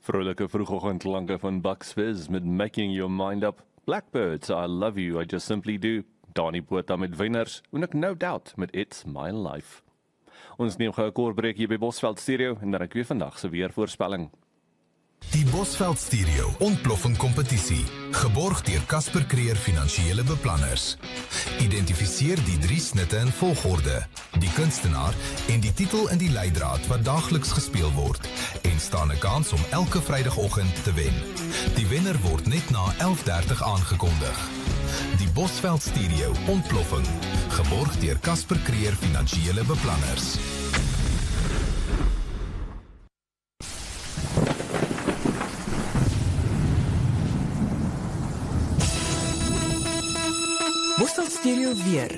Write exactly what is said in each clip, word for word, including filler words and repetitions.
Vrolike vroegoggendklanke van Bucks Fizz met Making Your Mind Up. Blackbirds, I Love You, I Just Simply Do. Dani Botha met Wenners, en ek No Doubt met It's My Life. Ons neem gou 'n kort breek hier by Bosveld Stereo en dan ek weer vandag se weervoorspelling. Die Bosveld Stereo ontploffing kompetisie, geborg deur Casper Creer Finansiële Beplanners. Identifiseer die drie snitte in volgorde, die kunstenaar en die titel in die leidraad wat daagliks gespeel word en staan 'n kans om elke Vrydagoggend te wen. Die wenner word net na elf dertig aangekondig. Die Bosveld Stereo ontploffing, geborg deur Casper Creer Finansiële Beplanners. Bosveld Stereo weer.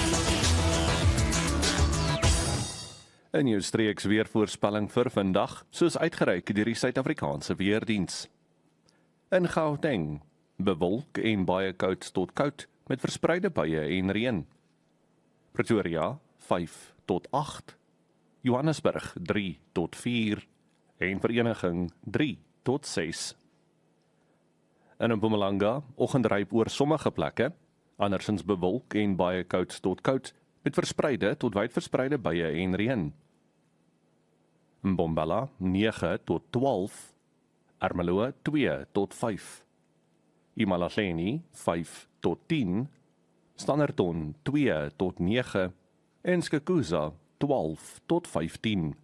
In jou streeks weervoorspelling vir vandag, soos uitgereik deur die Suid-Afrikaanse Weerdiens. In Gauteng, bewolk en baie koud tot koud, met verspreide buie en reën. Pretoria, vyf tot agt. Johannesburg, drie tot vier. En Vereniging, drie tot ses. In Mpumalanga, oggendryp oor sommige plekke, andersins bewolk en baie koud tot koud, met verspreide tot wyd verspreide buie en reën. Mbombela, nege tot twaalf. Ermelo, twee tot vyf. Imalahleni, vyf tot tien. Standerton, twee tot nege. En Skukuza, twaalf tot vyftien.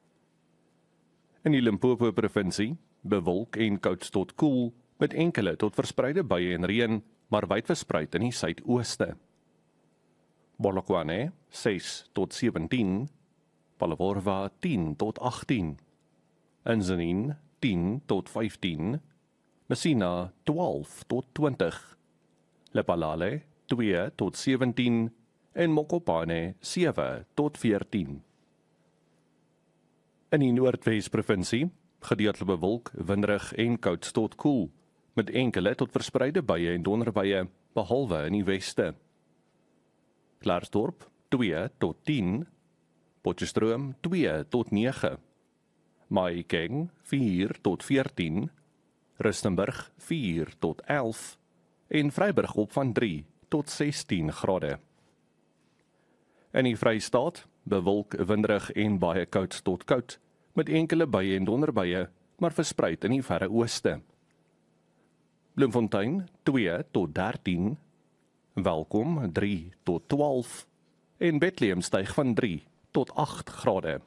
In die Limpopo provinsie, bewolk en koud tot koel, met enkele tot verspreide buie en reën, maar wyd verspreid in die suidooste. Polokwane, ses tot sewentien. Pallevorwa, tien tot agttien. Inzaneen, tien tot vyftien. Messina, twaalf tot twintig. Lephalale, twee tot sewentien. En Mokopane, sewe tot veertien. In die Noordwes-provinsie, gedeeltelik bewolk, winderig en koud tot koel, met enkele tot verspreide buie en donderbuie, behalwe in die weste. Klarsdorp, twee tot tien. Potchefstroom, twee tot nege. Mahikeng, vier tot veertien. Rustenburg, vier tot elf. En Vryburg op van drie tot sestien grade. In die Vrystaat, bewolk, winderig en baie koud tot koud, met enkele buie en donderbuie, maar verspreid in die verre ooste. Bloemfontein, twee tot dertien. Welkom, drie tot twaalf. En Bethlehem styg van drie tot agt grade.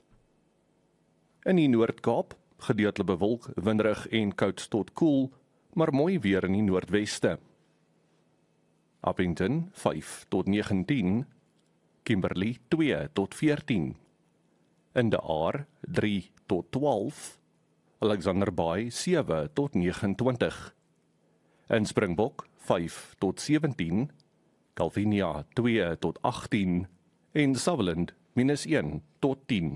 In die Noord-Kaap, gedeeltelik bewolk, winderig en koud tot koel, maar mooi weer in die noordweste. Appington, vyf tot negentien. Kimberley, twee tot veertien. In De Aar, drie tot twaalf. Alexander Bay, sewe tot negenentwintig. In Springbok, vyf tot sewentien. Calvinia, twee tot agttien. En Sutherland, minus een tot tien.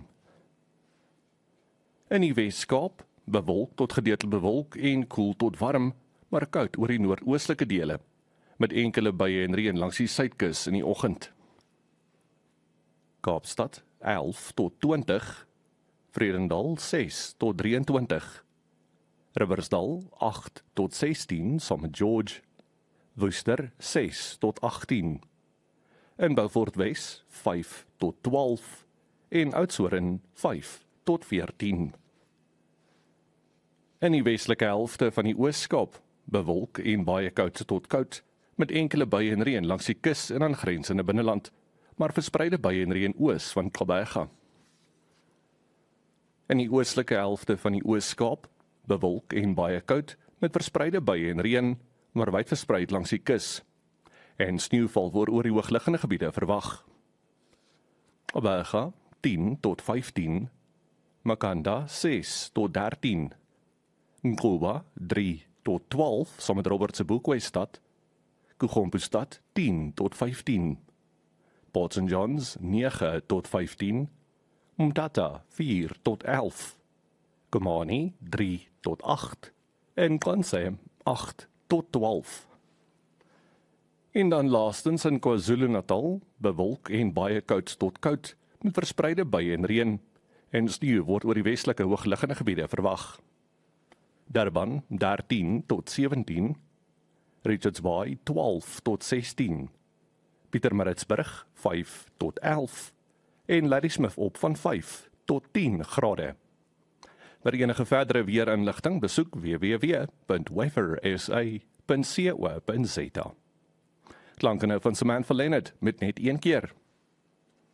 In die Wes-Kaap, bewolk tot gedeeltelik bewolk en koel tot warm, maar koud oor die noordoostelike dele, met enkele buie en reën langs die suidkus in die oggend. Kaapstad, elf tot twintig. Vredendal, ses tot drieëntwintig. Riversdal, agt tot sestien, saam met George. Worcester, ses tot agttien. In Beaufort Wes, vyf tot twaalf. En Oudtshoorn, vyf tot veertien. In die westelike helfte van die Oos-Kaap, bewolk en baie koud tot koud, met enkele buie en reën langs die kus en aangrensende binneland, maar verspreide buie en reën oos van Gqeberha. In die oostelike helfte van die Oos-Kaap, bewolk en baie koud, met verspreide buie en reën, maar wyd verspreid langs die kus, en sneeuval word oor die hoogliggende gebiede verwag. Gqeberha, tien tot vyftien. Makanda, ses tot dertien. Nkuba, drie tot twaalf, saam met Robert Sebokwe-stad. Kugompustad, tien tot vyftien. Port Saint Johns, nege tot vyftien. Mthatha, vier tot elf. Komani, drie tot agt. En Konsem, agt tot twaalf. En dan laastens in KwaZulu-Natal, bewolk en baie koud tot koud, met verspreide buie en reën, en sneeu word oor die westelike hoogliggende gebiede verwag. Durban dertien tot sewentien, Richards Bay twaalf tot sestien, Pietermaritzburg vyf tot elf en Ladysmith op van vyf tot tien grade. Vir enige verdere weerinligting besoek w w w punt weather s a punt co punt za. Klanke nou van Samantha Leonard met net een keer.